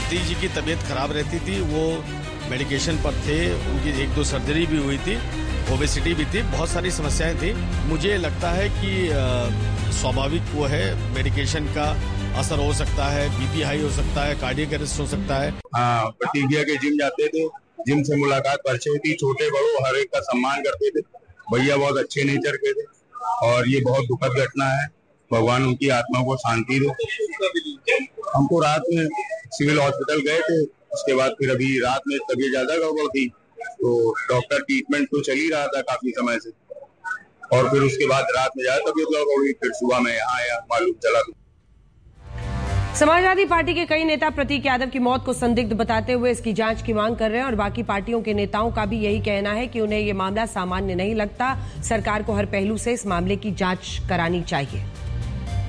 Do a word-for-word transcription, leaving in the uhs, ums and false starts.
दादी जी की तबीयत खराब रहती थी, वो मेडिकेशन पर थे, उनकी एक दो सर्जरी भी हुई थी, ओबेसिटी भी थी, बहुत सारी समस्याएं थी। मुझे लगता है कि स्वाभाविक वो है, मेडिकेशन का असर हो सकता है, बीपी हाई हो सकता है, कार्डियक अरेस्ट हो सकता है। हाँ, प्रतिज्ञा के जिम जाते थे, जिम से मुलाकात परिचय थी, छोटे बड़ों हर एक का सम्मान करते थे। भैया बहुत अच्छे नेचर के थे और ये बहुत दुखद घटना है। भगवान उनकी आत्मा को शांति दे। हमको रात में सिविल हॉस्पिटल गए थे, उसके बाद फिर अभी रात में तबीयत ज्यादा गड़बड़ थी, तो डॉक्टर ट्रीटमेंट तो चल ही रहा था काफी समय से, और फिर उसके बाद रात में ज्यादा तबीयत गड़बड़ हुई, फिर सुबह में यहाँ आया, मालूम चला। समाजवादी पार्टी के कई नेता प्रतीक यादव की मौत को संदिग्ध बताते हुए इसकी जांच की मांग कर रहे हैं और बाकी पार्टियों के नेताओं का भी यही कहना है कि उन्हें ये मामला सामान्य नहीं लगता। सरकार को हर पहलू से इस मामले की जांच करानी चाहिए।